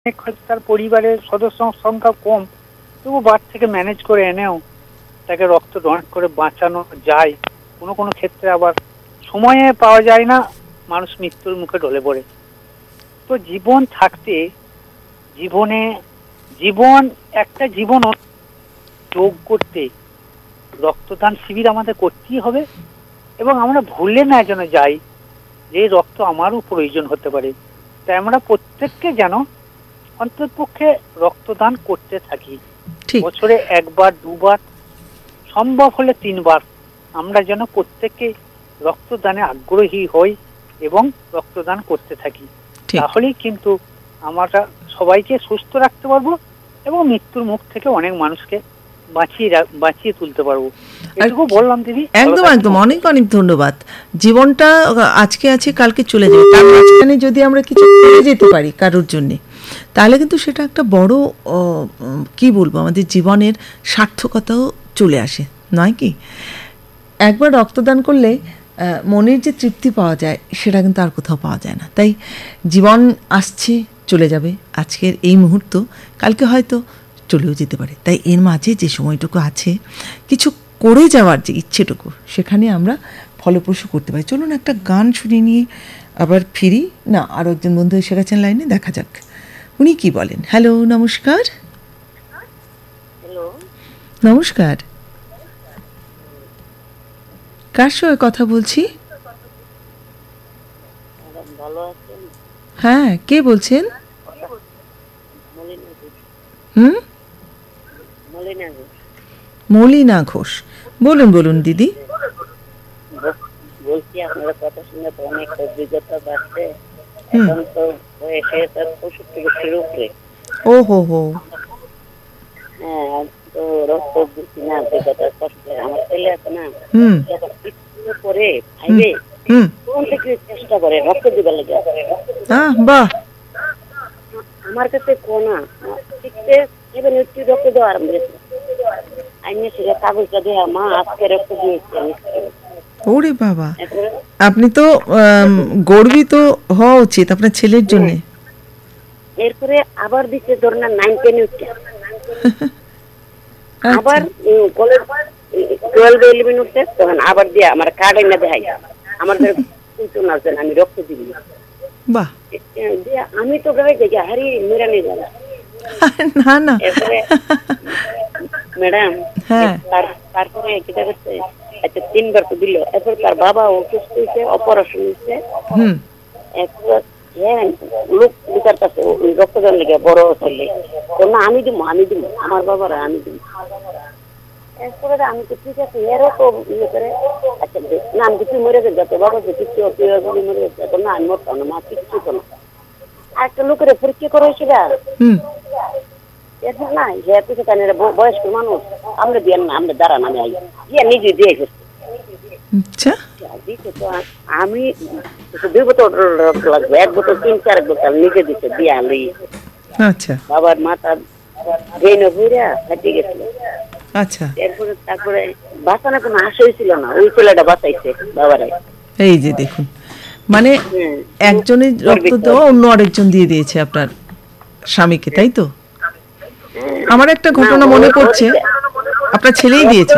হয়তো তার পরিবারের সদস্য সংখ্যা কম, তবু বাড়ি থেকে ম্যানেজ করে এনেও তাকে রক্ত ডোনেট করে বাঁচানো যায়। কোনো কোনো ক্ষেত্রে আবার সময়ে পাওয়া যায় না, মানুষ মৃত্যুর মুখে ঢলে পড়ে। তো জীবন থাকতে জীবন একটা জীবন যোগ করতে রক্তদান শিবির আমাদের করতেই হবে, এবং আমরা ভুলে না যেন যাই যে রক্ত আমারও প্রয়োজন হতে পারে। তাই আমরা প্রত্যেককে যেন অন্ততপক্ষে রক্তদান করতে থাকি। বছরে একবার, দুবার, সম্ভব হলে 3 বার আমরা যেন প্রত্যেককে রক্তদানে আগ্রহী হই এবং রক্তদান করতে থাকি। তাহলেই কিন্তু আমরা সবাইকে সুস্থ রাখতে পারবো এবং মৃত্যুর মুখ থেকে অনেক মানুষকে বাঁচিয়ে তুলতে পারবো। এটুকু বললাম দিদি। একদম একদম, অনেক অনেক ধন্যবাদ। জীবনটা আজকে আছে, কালকে চলে যাবে, তার মাঝখানে যদি আমরা কিছু করে যেতে পারি কারোর জন্যে, তাহলে কিন্তু সেটা একটা বড় কি বলবো, আমাদের জীবনের সার্থকতাও চলে আসে, নয় কি? একবার রক্তদান করলে মনের যে তৃপ্তি পাওয়া যায় সেটা কিন্তু আর কোথাও পাওয়া যায় না। তাই জীবন আসছে, চলে যাবে, আজকের এই মুহূর্ত কালকে হয়তো চলেও যেতে পারে। তাই এর মাঝে যে সময়টুকু আছে, কিছু করে যাওয়ার যে ইচ্ছেটুকু, সেখানে আমরা ফলপ্রসূ করতে পারি। চলুন একটা গান শুনিয়ে নিয়ে আবার ফিরি। না, আরও একজন বন্ধু এসে গেছেন লাইনে, দেখা যাক উনি কি বলেন। হ্যালো, নমস্কার। নমস্কার, কার সঙ্গে কথা বলছি? হ্যাঁ, কে বলছেন? মলিনা ঘোষ। বলুন বলুন দিদি। বলছি আপনার কথা শুনে তো অনেক অভিজ্ঞতা বাড়ছে। এখন তো বয়সে তার 65 বছরের উপরে। ও হো হো। হ্যাঁ, তো রক্ত দিচ্ছি না, অভিজ্ঞতা কষ্ট। আমার ছেলে আছে না, কিছু করে খাইবে, তখন থেকে চেষ্টা করে রক্ত দিবার লাগে। বাহ, আমার কাছে কোনা শিখতে এবার একটু রক্ত দেওয়া আরম্ভ করেছে। আইনে সেটা কাগজটা দেওয়া, মা আজকে রক্ত দিয়েছে। ওরে বাবা, আপনি তো গর্বিত হওয়া উচিত আপনার ছেলের জন্য। এরপরে আবার দিচ্ছে ধরুন 9, 10 উঠছে, আবার কলেজ 12, 11 উঠছে, তখন আবার দিয়ে আমার কার্ড এনে দেয়, আমার কিন্তু না জান আমি রক্ত দিবি। বাহ, আমি তো ভেবে দেখি হারি মেরা নেই জানা না না। এরপরে ম্যাডাম তারপরে কিটা করছে, আচ্ছা 3 বার তো দিল। এরপর তার বাবা অসুস্থ হয়েছে, অপারেশন হয়েছে। এরপর লোক বিচার কাছে রক্তদান লেগে বড় ছেলে না, আমি দিব আমার বাবারা আমি দিব। এরপরে আমি তো ঠিক আছে, এরও তো ইয়ে করে, আচ্ছা না আমি কিছু মরে যাচ্ছে, বাবা যে কিছু মরে যাচ্ছে না, আমি মরতাম না, মা কিচ্ছু তো না। আর একটা লোকের পরীক্ষা করা হয়েছিল না, বয়স্ক মানুষ, আমরা দিয়ে না, আমরা দাঁড়ান, আমি আই দিয়ে নিজে দিয়ে গেছি। আমি 2 বোতল রক্ত লাগবে, 1 বোতল 3-4 বোতল নিজে দিচ্ছে দিয়ে আলি। আচ্ছা, বাবার মাথা ড্রেনে ঘুরে ফাটে গেছিল। আচ্ছা, তারপরে বাঁচানো কোনো আশা হয়েছিল না, ওই ছেলেটা বাঁচাইছে বাবারে। এই যে দেখুন, মানে একজনের রক্ত দেওয়া অন্য আরেকজন দিয়ে দিয়েছে আপনার স্বামীকে, তাই তো? আমার একটা ঘটনা মনে পড়ছে, আপনার ছেলেই দিয়েছে।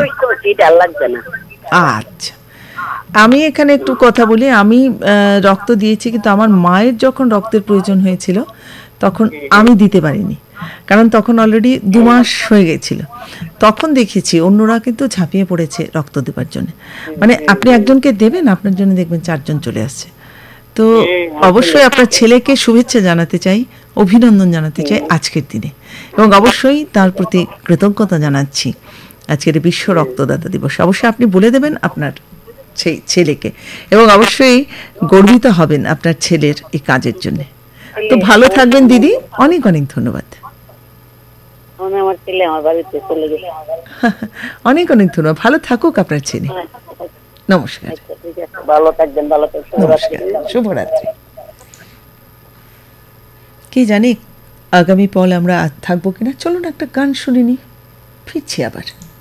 আচ্ছা, আমি এখানে একটু কথা বলি। আমি রক্ত দিয়েছি, কিন্তু আমার মায়ের যখন রক্তের প্রয়োজন হয়েছিল তখন আমি দিতে পারিনি, কারণ তখন অলরেডি 2 মাস হয়ে গেছিল। তখন দেখেছি অন্যরা কিন্তু ঝাঁপিয়ে পড়েছে রক্ত দেবার জন্য। মানে আপনি একজনকে দেবেন, আপনার জন্য দেখবেন 4 জন চলে আসছে। তো অবশ্যই আপনার ছেলেকে শুভেচ্ছা জানাতে চাই, অভিনন্দন জানাতে চাই আজকের দিনে, এবং অবশ্যই তার প্রতি কৃতজ্ঞতা জানাচ্ছি আজকের বিশ্ব রক্তদাতা দিবস। অবশ্যই আপনি বলে দেবেন আপনার সেই ছেলেকে, এবং অবশ্যই গর্বিত হবেন আপনার ছেলের এই কাজের জন্য। তো ভালো থাকবেন দিদি, অনেক অনেক ধন্যবাদ। অনেক অনেক ধন্যবাদ, ভালো থাকুক আপনার ছেলে। নমস্কার, ভালো থাকবেন, ভালো থাকবেন, শুভরাত্রি। কি জানি আগামী পল আমরা থাকবো কিনা। চলুন একটা গান শুনিনি, ফিরছি আবার।